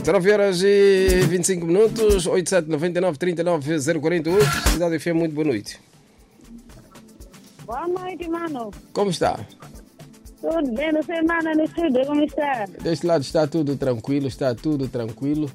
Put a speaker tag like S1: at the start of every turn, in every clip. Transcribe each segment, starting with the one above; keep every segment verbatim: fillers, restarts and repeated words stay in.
S1: dezenove horas e vinte e cinco minutos, oito sete nove nove, três nove zero quatro oito. Cidade F M, muito boa noite.
S2: Boa noite, mano.
S1: Como está?
S2: Tudo bem, não sei, mano, no estúdio, como está?
S1: Deste lado está tudo tranquilo, está tudo tranquilo.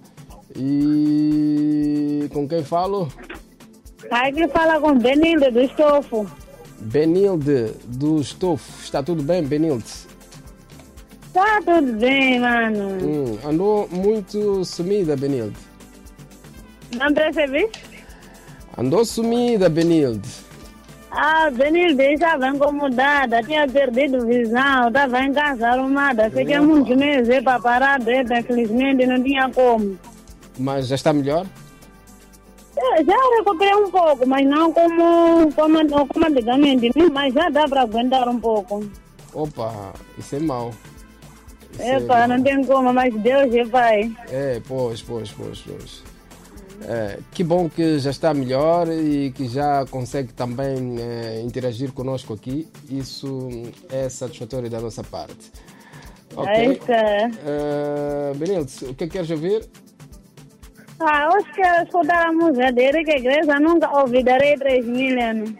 S1: E com quem falo?
S2: Aqui fala com Benilde do Estofo.
S1: Benilde do Estofo. Está tudo bem, Benilde?
S2: Tá tudo bem, mano.
S1: Hum, andou muito sumida, Benilde.
S2: Não percebi?
S1: Andou sumida, Benilde.
S2: Ah, Benilde estava incomodada, tinha perdido visão, estava em casa arrumada. Fiquei muitos meses para parar de infelizmente não tinha como.
S1: Mas já está melhor?
S2: Eu já recuperei um pouco, mas não como, como, como antigamente, mas já dá para aguentar um pouco.
S1: Opa, isso é mau. Isso
S2: Epa,
S1: é
S2: não tem como, mas Deus é pai.
S1: É, pois, pois, pois, pois. É, que bom que já está melhor e que já consegue também é, interagir conosco aqui. Isso é satisfatório da nossa parte. Ok.
S2: Aí está.
S1: Uh, Benilde, o que é que queres ouvir?
S2: Ah, hoje quero escutar a música de Henrique Iglesias, nunca olvidarei três mil anos.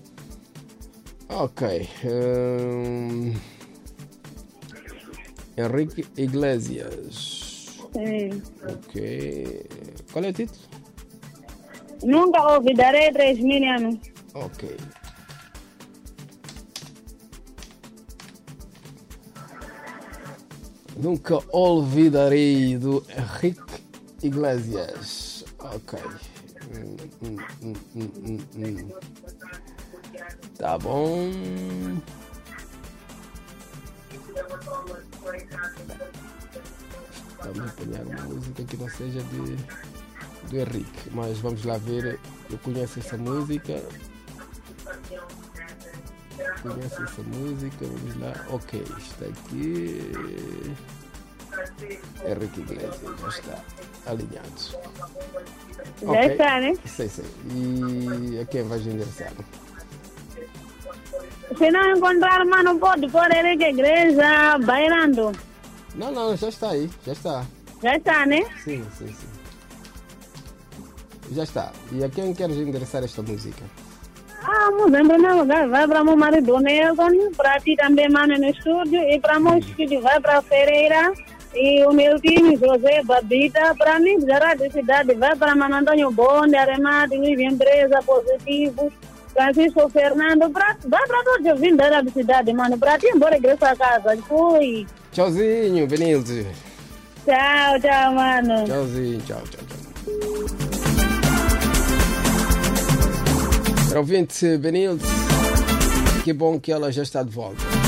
S1: Ok. Um, Henrique Iglesias.
S2: Sim.
S1: Ok. Qual é o título?
S2: Nunca olvidarei três mil anos.
S1: Ok. Nunca olvidarei do Henrique Iglesias. Ok. Hum, hum, hum, hum, hum, hum. Tá bom. Vamos apanhar uma música que não seja de, do Henrique. Mas vamos lá ver. Eu conheço essa música. Conheço essa música. Vamos lá. Ok, está aqui. Henrique Iglesias, já está alinhado.
S2: Já
S1: Okay.
S2: está, né?
S1: Sei, sei. E a quem vais endereçar?
S2: Se não encontrar, mano, pode pôr Henrique Iglesias bailando.
S1: Não, não, já está aí, já está.
S2: Já está, né?
S1: Sim, sim, sim. Já está. E a quem queres endereçar esta música?
S2: Ah, mas em primeiro lugar, vai para meu marido Nelson, para ti também, mano, no estúdio, e para meus filhos, vai para Ferreira, e o meu time, José Babita, para mim, geral de cidade, vai para Mano Antônio Bonde, Aremate, Luiz Empresa, Positivo, Francisco Fernando, pra, vai para todos os vindos da cidade, mano, para ti, embora regressar a casa, fui.
S1: Tchauzinho, Benilde.
S2: Tchau, tchau, mano.
S1: Tchauzinho, tchau, tchau, tchau. Para ouvinte Benilde, que bom que ela já está de volta.